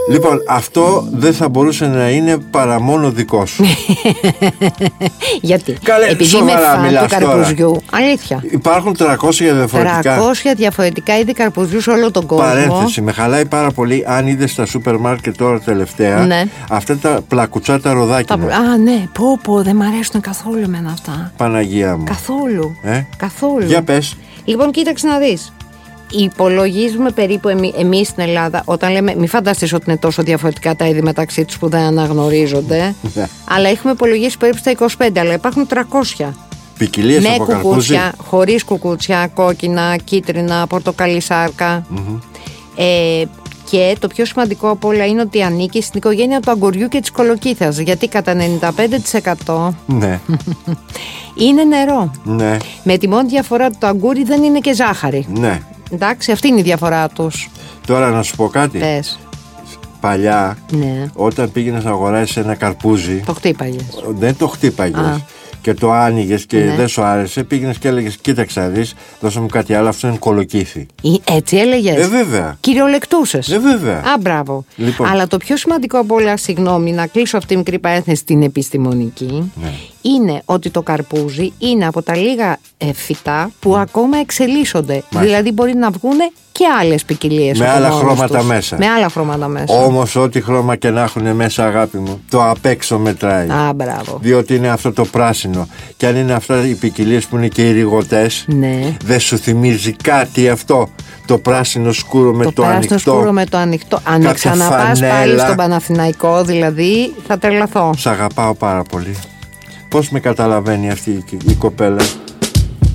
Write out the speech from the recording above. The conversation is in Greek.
Λοιπόν, αυτό δεν θα μπορούσε να είναι παρά μόνο δικό σου. Γιατί? Καλέ, επειδή είμαι φαν του καρπουζιού. Αλήθεια. Υπάρχουν 300 διαφορετικά. 300 διαφορετικά είδη καρπουζιού σε όλο τον κόσμο. Παρένθεση, με χαλάει πάρα πολύ αν είδες στα σούπερ μάρκετ τώρα τελευταία, ναι, αυτά τα πλακουτσάτα ροδάκινα. Α, ναι, πω, δεν μ' αρέσουν καθόλου εμένα αυτά. Παναγία μου. Καθόλου. Καθόλου. Για πες. Λοιπόν, κοίταξε να δεις. Υπολογίζουμε περίπου εμείς στην Ελλάδα, όταν λέμε, μη φανταστείς ότι είναι τόσο διαφορετικά τα είδη μεταξύ τους που δεν αναγνωρίζονται, αλλά έχουμε υπολογίσει περίπου στα 25, αλλά υπάρχουν 300. Ποικιλίες από καρπούζι. Με κουκούτσια, χωρίς κουκούτσια, κόκκινα, κίτρινα, πορτοκαλί σάρκα. Και το πιο σημαντικό από όλα είναι ότι ανήκει στην οικογένεια του αγκουριού και της κολοκύθας, γιατί κατά 95% ναι, είναι νερό. ναι. Με τη μόνη διαφορά ότι το αγκούρι δεν είναι και ζάχαρη. Ναι. Εντάξει, αυτή είναι η διαφορά τους. Τώρα να σου πω κάτι. Πες. Παλιά, Ναι. όταν πήγαινες να αγοράσεις ένα καρπούζι, Το χτύπαγες. δεν το χτύπαγες και το άνοιγες και δεν σου άρεσε, πήγαινες και έλεγες, κοίταξε να δεις, δώσε μου κάτι άλλο, αυτό είναι κολοκύθι. Έτσι έλεγες? Βέβαια. Κυριολεκτούσες. Βέβαια. Α, μπράβο. Λοιπόν. Αλλά το πιο σημαντικό από όλα, συγγνώμη, να κλείσω αυτή τη μικρή παρένθεση στην επιστημονική, είναι ότι το καρπούζι είναι από τα λίγα φυτά που ακόμα εξελίσσονται. Δηλαδή μπορεί να βγουν και άλλες ποικιλίες. Με άλλα χρώματα μέσα. Με άλλα χρώματα μέσα. Όμως ό,τι χρώμα και να έχουν μέσα, αγάπη μου, το απ' έξω μετράει. Α, μπράβο. Διότι είναι αυτό το πράσινο. Και αν είναι αυτά οι ποικιλίες που είναι και οι ρηγωτές, ναι, δεν σου θυμίζει κάτι αυτό? Το πράσινο σκούρο με το ανοιχτό. Το πράσινο σκούρο με το ανοιχτό. Αν ξαναπάς πάλι στον Παναθηναϊκό, δηλαδή, θα τρελαθώ. Σ' αγαπάω πάρα πολύ. Πώς με καταλαβαίνει αυτή η κοπέλα?